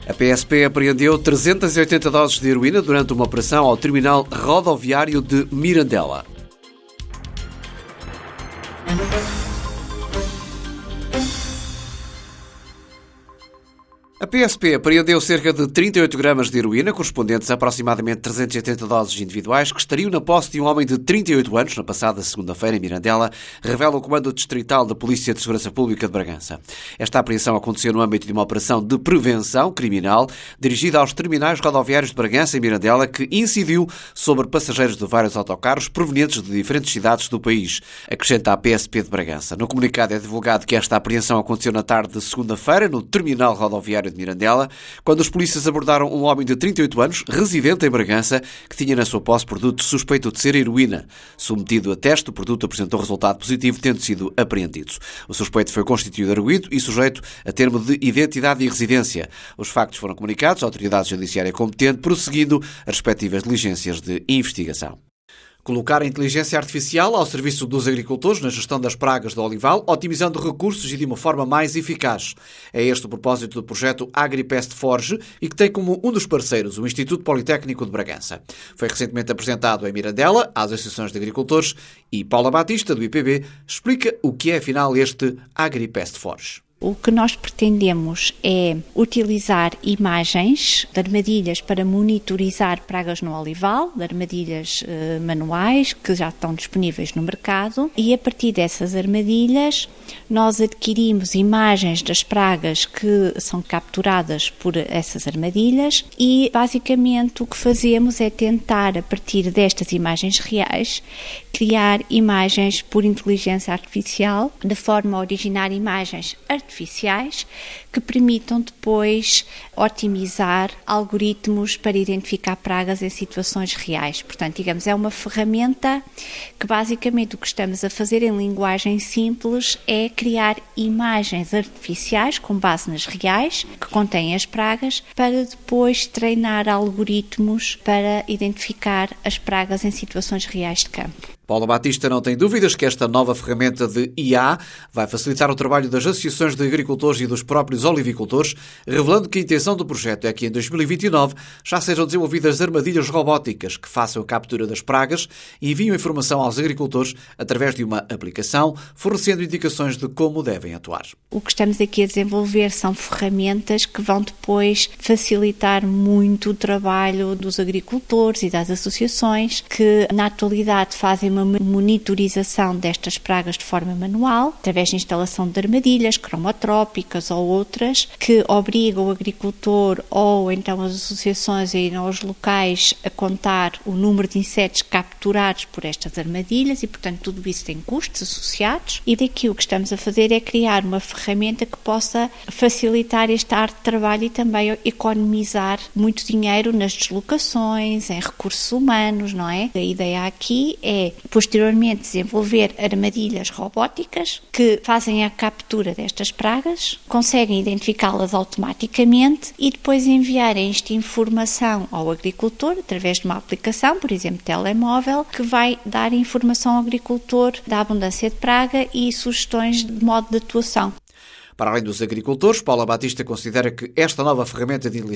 A PSP apreendeu 380 doses de heroína durante uma operação ao terminal rodoviário de Mirandela. A PSP apreendeu cerca de 38 gramas de heroína, correspondentes a aproximadamente 380 doses individuais, que estariam na posse de um homem de 38 anos, na passada segunda-feira, em Mirandela, revela o Comando Distrital da Polícia de Segurança Pública de Bragança. Esta apreensão aconteceu no âmbito de uma operação de prevenção criminal dirigida aos terminais rodoviários de Bragança e Mirandela, que incidiu sobre passageiros de vários autocarros provenientes de diferentes cidades do país, acrescenta a PSP de Bragança. No comunicado é divulgado que esta apreensão aconteceu na tarde de segunda-feira, no terminal rodoviário de Mirandela, quando os polícias abordaram um homem de 38 anos, residente em Bragança, que tinha na sua posse produto suspeito de ser heroína. Submetido a teste, o produto apresentou resultado positivo, tendo sido apreendido. O suspeito foi constituído arguido e sujeito a termo de identidade e residência. Os factos foram comunicados à autoridade judiciária competente, prosseguindo as respectivas diligências de investigação. Colocar a inteligência artificial ao serviço dos agricultores na gestão das pragas do olival, otimizando recursos e de uma forma mais eficaz. É este o propósito do projeto AgriPest Forge e que tem como um dos parceiros o Instituto Politécnico de Bragança. Foi recentemente apresentado em Mirandela às associações de agricultores e Paula Batista, do IPB, explica o que é afinal este AgriPest Forge. O que nós pretendemos é utilizar imagens de armadilhas para monitorizar pragas no olival, de armadilhas manuais que já estão disponíveis no mercado, e a partir dessas armadilhas nós adquirimos imagens das pragas que são capturadas por essas armadilhas e basicamente o que fazemos é tentar, a partir destas imagens reais, criar imagens por inteligência artificial, de forma a originar imagens artificiais que permitam depois otimizar algoritmos para identificar pragas em situações reais. Portanto, digamos, é uma ferramenta que basicamente o que estamos a fazer em linguagem simples é criar imagens artificiais com base nas reais, que contêm as pragas, para depois treinar algoritmos para identificar as pragas em situações reais de campo. Paula Batista não tem dúvidas que esta nova ferramenta de IA vai facilitar o trabalho das associações de agricultores e dos próprios olivicultores, revelando que a intenção do projeto é que em 2029 já sejam desenvolvidas armadilhas robóticas que façam a captura das pragas e enviam informação aos agricultores através de uma aplicação, fornecendo indicações de como devem atuar. O que estamos aqui a desenvolver são ferramentas que vão depois facilitar muito o trabalho dos agricultores e das associações que na atualidade fazem uma monitorização destas pragas de forma manual, através de instalação de armadilhas cromotrópicas ou outras, que obrigam o agricultor ou então as associações a ir aos locais a contar o número de insetos capturados por estas armadilhas e, portanto, tudo isso tem custos associados. E daqui o que estamos a fazer é criar uma ferramenta que possa facilitar este arte de trabalho e também economizar muito dinheiro nas deslocações, em recursos humanos, não é? A ideia aqui é posteriormente desenvolver armadilhas robóticas que fazem a captura destas pragas, conseguem identificá-las automaticamente e depois enviarem esta informação ao agricultor através de uma aplicação, por exemplo, telemóvel, que vai dar informação ao agricultor da abundância de praga e sugestões de modo de atuação. Para além dos agricultores, Paula Batista considera que esta nova ferramenta de